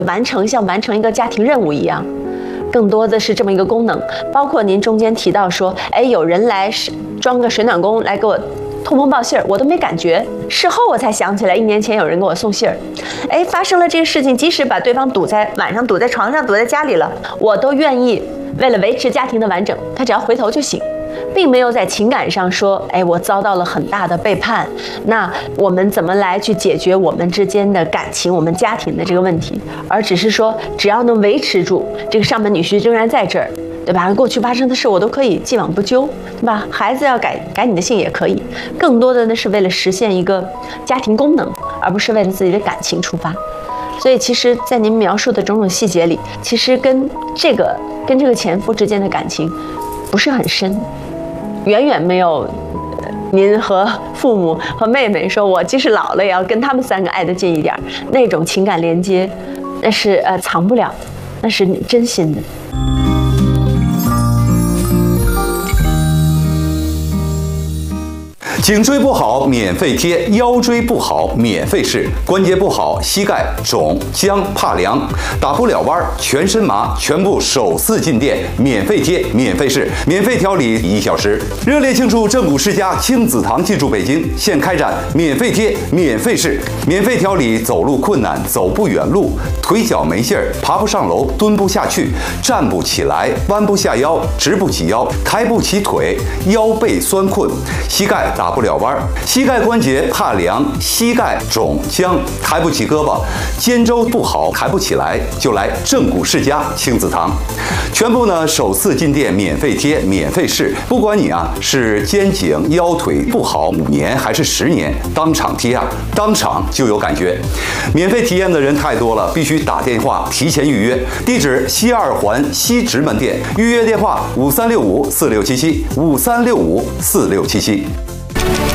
像完成一个家庭任务一样，更多的是这么一个功能。包括您中间提到说，有人来装个水暖工来给我通风报信儿，我都没感觉，事后我才想起来，1年前有人给我送信儿。发生了这个事情，即使把对方晚上堵在床上，堵在家里了，我都愿意为了维持家庭的完整，他只要回头就行。并没有在情感上说，我遭到了很大的背叛，那我们怎么来去解决我们之间的感情，我们家庭的这个问题？而只是说，只要能维持住这个上门女婿仍然在这儿，对吧？过去发生的事我都可以既往不咎，对吧？孩子要改你的姓也可以，更多的呢是为了实现一个家庭功能，而不是为了自己的感情出发。所以其实在您描述的种种细节里，其实跟这个前夫之间的感情不是很深，远远没有您和父母和妹妹说，我即使老了也要跟他们3个爱得近一点，那种情感连接，那是藏不了的，那是真心的。 颈椎不好免费贴，腰椎不好免费试，关节不好膝盖肿僵怕凉打不了弯全身麻，全部首次进店免费贴免费试，免费调理1小时。热烈庆祝正骨世家亲子堂进驻北京，现开展免费贴免费试，免费调理走路困难走不远路，腿脚没劲儿爬不上楼蹲不下去站不起来弯不下腰直不起腰抬不起腿腰背酸困膝盖打不了弯，膝盖关节怕凉，膝盖肿僵，抬不起胳膊，肩周不好，抬不起来，就来正骨世家亲子堂。全部呢首次进店免费贴，免费试，不管你是肩颈腰腿不好5年还是10年，当场贴当场就有感觉。免费体验的人太多了，必须打电话提前预约。地址西2环西直门店，预约电话5365467753654677。